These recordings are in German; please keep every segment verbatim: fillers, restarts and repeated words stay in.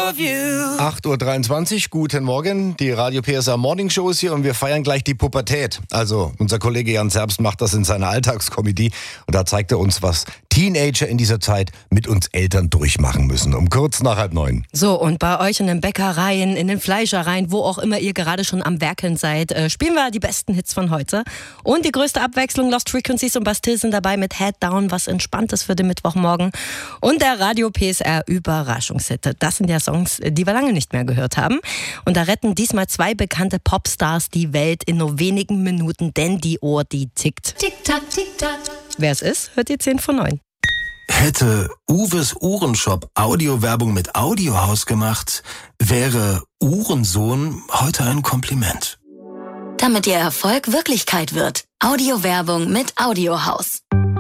of you. acht Uhr dreiundzwanzig, guten Morgen. Die Radio P S R Morning Show ist hier und wir feiern gleich die Pubertät. Also unser Kollege Jan Zerbst macht das in seiner Alltagskomödie und da zeigt er uns, was Teenager in dieser Zeit mit uns Eltern durchmachen müssen. Um kurz nach halb neun. So, und bei euch in den Bäckereien, in den Fleischereien, wo auch immer ihr gerade schon am Werkeln seid, äh, spielen wir die besten Hits von heute. Und die größte Abwechslung, Lost Frequencies und Bastille sind dabei mit Head Down, was entspannt ist für den Mittwochmorgen. Und der Radio P S R Überraschungshit. Das sind ja Songs, die wir lange nicht mehr gehört haben. Und da retten diesmal zwei bekannte Popstars die Welt in nur wenigen Minuten, denn die Uhr, die tickt. Tick-Tack, Tick-Tack. Wer es ist, hört ihr zehn vor neun. Hätte Uwes Uhrenshop Audiowerbung mit Audiohaus gemacht, wäre Uhrensohn heute ein Kompliment. Damit Ihr Erfolg Wirklichkeit wird. Audiowerbung mit Audiohaus.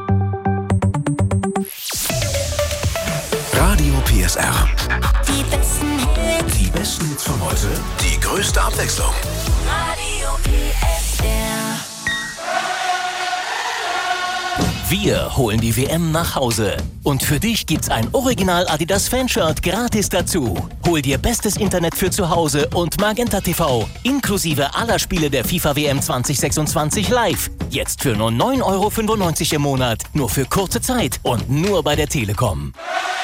Radio P S R. Die besten Hits. Die besten Hits von heute. Die größte Abwechslung. Radio P S R. Wir holen die W M nach Hause. Und für dich gibt's ein Original Adidas Fanshirt gratis dazu. Hol dir bestes Internet für zu Hause und Magenta T V. Inklusive aller Spiele der FIFA W M zwanzig sechsundzwanzig live. Jetzt für nur neun Euro fünfundneunzig im Monat. Nur für kurze Zeit und nur bei der Telekom.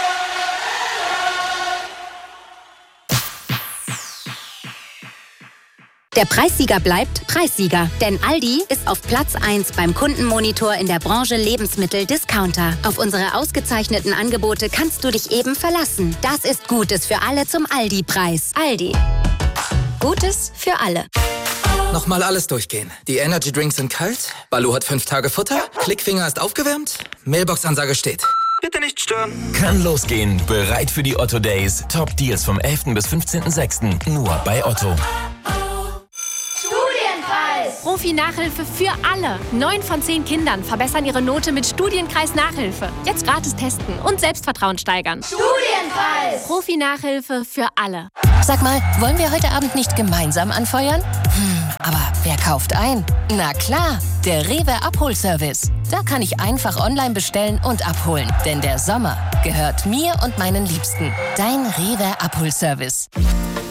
Der Preissieger bleibt Preissieger, denn Aldi ist auf Platz eins beim Kundenmonitor in der Branche Lebensmittel-Discounter. Auf unsere ausgezeichneten Angebote kannst du dich eben verlassen. Das ist Gutes für alle zum Aldi-Preis. Aldi. Gutes für alle. Nochmal alles durchgehen. Die Energy Drinks sind kalt, Baloo hat fünf Tage Futter, Klickfinger ist aufgewärmt, Mailbox-Ansage steht. Bitte nicht stören. Kann losgehen. Bereit für die Otto Days. Top Deals vom elften bis fünfzehnten sechsten Nur bei Otto. Profi-Nachhilfe für alle. Neun von zehn Kindern verbessern ihre Note mit Studienkreis-Nachhilfe. Jetzt gratis testen und Selbstvertrauen steigern. Studienkreis. Profi-Nachhilfe für alle. Sag mal, wollen wir heute Abend nicht gemeinsam anfeuern? Hm, aber wer kauft ein? Na klar, der Rewe Abholservice. Da kann ich einfach online bestellen und abholen. Denn der Sommer gehört mir und meinen Liebsten. Dein Rewe Abholservice.